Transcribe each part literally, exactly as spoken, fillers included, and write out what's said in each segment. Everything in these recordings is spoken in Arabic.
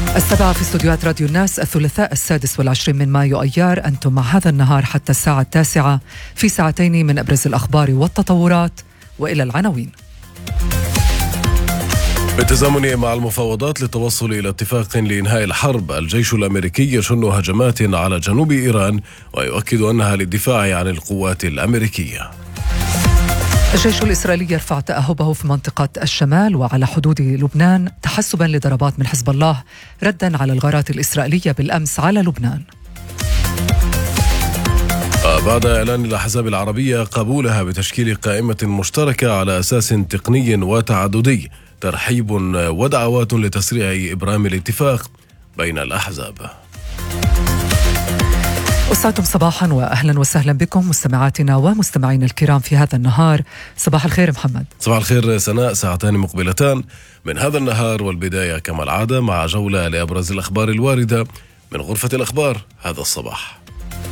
السبعة في استوديوهات راديو الناس، الثلاثاء السادس والعشرين من مايو أيار. أنتم مع هذا النهار حتى الساعة التاسعة في ساعتين من أبرز الأخبار والتطورات، وإلى العناوين. بالتزامن مع المفاوضات للتوصل إلى اتفاق لإنهاء الحرب، الجيش الأمريكي يشن هجمات على جنوب إيران ويؤكد أنها للدفاع عن القوات الأمريكية. الجيش الإسرائيلي يرفع تأهبه في منطقة الشمال وعلى حدود لبنان تحسبا لضربات من حزب الله ردا على الغارات الإسرائيلية بالأمس على لبنان. بعد إعلان الأحزاب العربية قبولها بتشكيل قائمة مشتركة على أساس تقني وتعددي، ترحيب ودعوات لتسريع إبرام الاتفاق بين الأحزاب. أسعدتم صباحا وأهلا وسهلا بكم مستمعاتنا ومستمعين الكرام في هذا النهار. صباح الخير محمد. صباح الخير سناء. ساعتان مقبلتان من هذا النهار، والبداية كما العادة مع جولة لأبرز الأخبار الواردة من غرفة الأخبار هذا الصباح.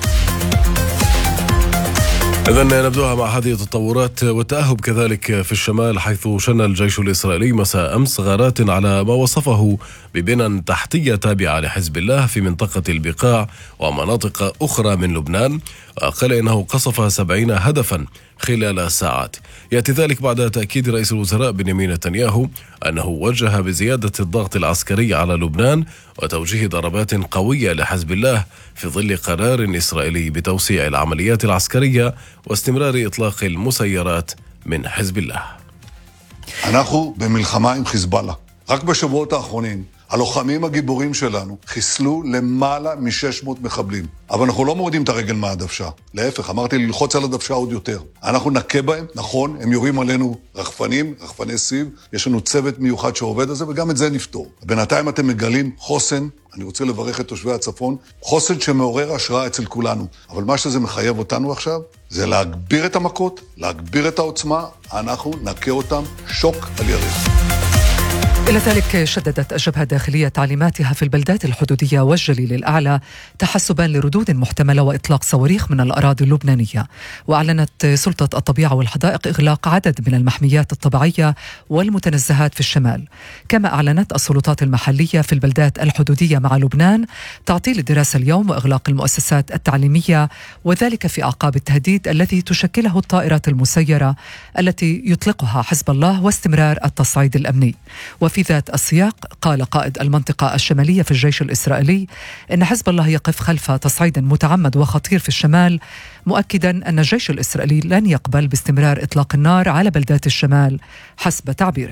إذن نبدأها مع هذه التطورات والتأهب كذلك في الشمال، حيث شن الجيش الإسرائيلي مساء أمس غارات على ما وصفه ببنى تحتية تابعة لحزب الله في منطقة البقاع ومناطق أخرى من لبنان، وقال إنه قصف سبعين هدفا خلال ساعات. يأتي ذلك بعد تأكيد رئيس الوزراء بنيامين نتنياهو أنه وجه بزيادة الضغط العسكري على لبنان وتوجيه ضربات قوية لحزب الله في ظل قرار إسرائيلي בתوسيع العمليات العسكرية واستمرار إطلاق المسيرات من حزب الله. אנחנו במלחמה עם חיזבאללה. רק בשבועות האחרונים הלוחמים הגיבורים שלנו חיסלו למעלה מ-שש מאות מחבלים. אבל אנחנו לא מורידים את הרגל מהדוושה. להפך, אמרתי ללחוץ על הדוושה עוד יותר. אנחנו נקה בהם, נכון, הם יורים עלינו רחפנים, רחפני סיב, יש לנו צוות מיוחד שעובד על זה, וגם את זה נפתור. בינתיים אתם מגלים חוסן, אני רוצה לברך את תושבי הצפון, חוסן שמעורר השראה אצל כולנו. אבל מה שזה מחייב אותנו עכשיו, זה להגביר את המכות, להגביר את העוצמה, אנחנו נקה אותם שוק על ירך. إلى ذلك شددت الجبهة الداخلية تعليماتها في البلدات الحدودية والجليل الأعلى تحسبا لردود محتملة وإطلاق صواريخ من الأراضي اللبنانية. وأعلنت سلطة الطبيعة والحدائق إغلاق عدد من المحميات الطبيعية والمتنزهات في الشمال. كما أعلنت السلطات المحلية في البلدات الحدودية مع لبنان تعطيل الدراسة اليوم وإغلاق المؤسسات التعليمية، وذلك في أعقاب التهديد الذي تشكله الطائرات المسيرة التي يطلقها حزب الله واستمرار التصعيد الأمني. وفي في ذات السياق قال قائد المنطقة الشمالية في الجيش الإسرائيلي إن حزب الله يقف خلف تصعيد متعمد وخطير في الشمال، مؤكدا أن الجيش الإسرائيلي لن يقبل باستمرار إطلاق النار على بلدات الشمال حسب تعبيره.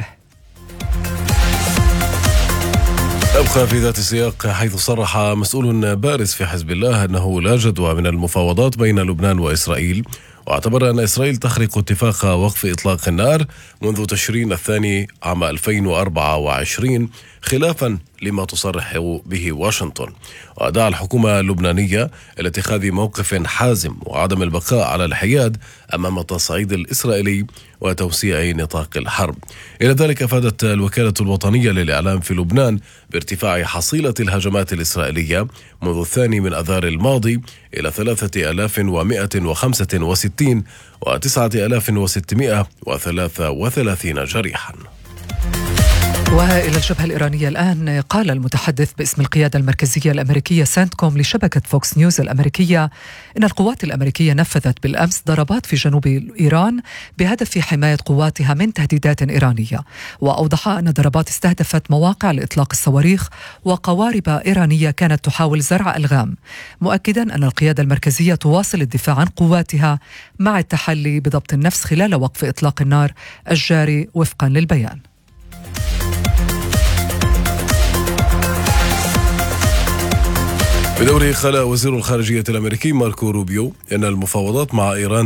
أبقى في ذات السياق حيث صرح مسؤول بارز في حزب الله أنه لا جدوى من المفاوضات بين لبنان وإسرائيل، واعتبر أن إسرائيل تخرق اتفاق وقف إطلاق النار منذ تشرين الثاني عام ألفين وأربعة وعشرين خلافا لما تصرح به واشنطن. ودعا الحكومة اللبنانية إلى اتخاذ موقف حازم وعدم البقاء على الحياد أمام التصعيد الإسرائيلي وتوسيع نطاق الحرب. إلى ذلك أفادت الوكالة الوطنية للإعلام في لبنان بارتفاع حصيلة الهجمات الإسرائيلية منذ الثاني من أذار الماضي إلى ثلاثة آلاف ومائة وخمسة وستين وتسعة آلاف وستمائة وثلاثة وثلاثين جريحا. وإلى الجبهة الإيرانية الآن. قال المتحدث باسم القيادة المركزية الأمريكية سانتكوم لشبكة فوكس نيوز الأمريكية إن القوات الأمريكية نفذت بالأمس ضربات في جنوب إيران بهدف حماية قواتها من تهديدات إيرانية. وأوضح أن الضربات استهدفت مواقع لإطلاق الصواريخ وقوارب إيرانية كانت تحاول زرع ألغام، مؤكدا أن القيادة المركزية تواصل الدفاع عن قواتها مع التحلي بضبط النفس خلال وقف إطلاق النار الجاري وفقا للبيان. بدوره قال وزير الخارجية الأمريكي ماركو روبيو إن المفاوضات مع إيران